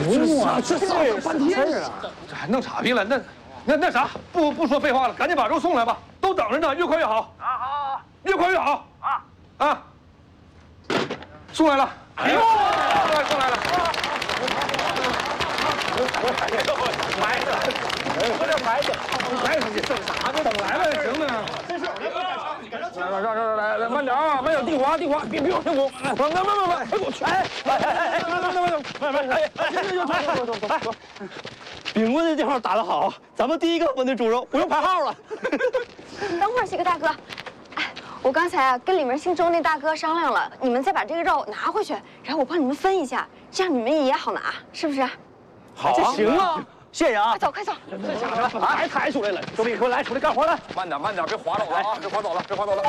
这半天啊，这还弄岔劈了？那啥，不说废话了，赶紧把肉送来吧，都等着呢，越快越好。啊，好，越快越好。啊，送来了。哎呦，送来了。埋着，喝点埋着，埋上去，整啥呢？等来了也行呢。真是，来，慢点啊，慢点，地滑，别往前拱，慢，哎，我去，慢，走。 饼棍这地方打得好，咱们第一个分的猪肉不用排号了。 等会儿，几个大哥，哎，我刚才啊跟里面姓周那大哥商量了，你们再把这个肉拿回去，然后我帮你们分一下，这样你们也好拿，是不是？ 好啊，这行啊，谢谢啊！ 快走！ 这家伙还抬出来了，周斌，快来，出来干活来！ 慢点，别滑倒了啊！别滑倒了。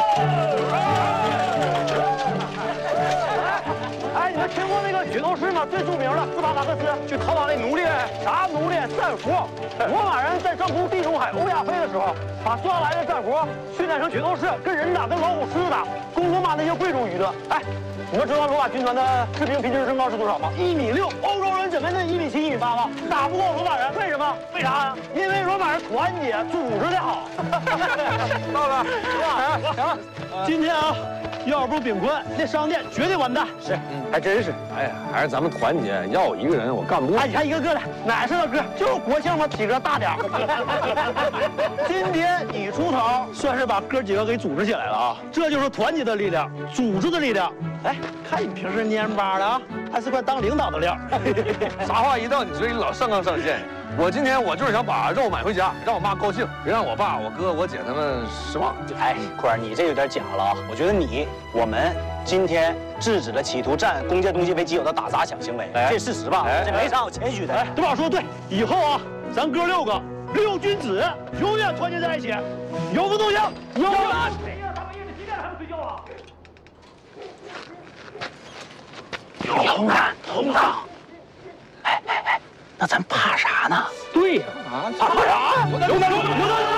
哎，你们听过那个角斗士吗？最著名的斯巴达克斯去讨伐那奴隶，啥奴隶？战俘。罗马人在征服地中海欧亚非的时候，把抓来的战俘训练成角斗士，跟人打，跟老虎、狮子打，攻罗马那些贵族娱乐。哎，你们知道罗马军团的士兵平均身高是多少吗？1.6米。欧洲人怎么能1.7米、1.8米吗？打不过罗马人，为什么？为啥呀？因为罗马人团结，组织的好。 到了，行了， 今天啊。要不饼棍，那商店绝对完蛋。 是，还真是。哎呀，还是咱们团结，要我一个人我干不过。 哎，你看一个个的，哪是那哥？就是国庆嘛，体格大点。今天你出头，算是把哥几个给组织起来了啊！这就是团结的力量，组织的力量。哎，看你平时蔫巴的啊，还是块当领导的料。 啥话一到你嘴里老上纲上线。我今天就是想把肉买回家，让我妈高兴，别让我爸、我哥、我姐他们失望。 哎，坤儿，你这有点假了啊！我觉得我们今天制止了企图占公家东西为己有的打砸抢行为，这事实吧？这没啥好谦虚的。 哎，对吧？说的对，以后啊，咱哥6个6君子永远团结在一起，有福同享。有了。谁呀？他们夜里几点还不睡觉啊？勇敢同党。哎，那咱怕啥呢？ 对呀， 怕啥？有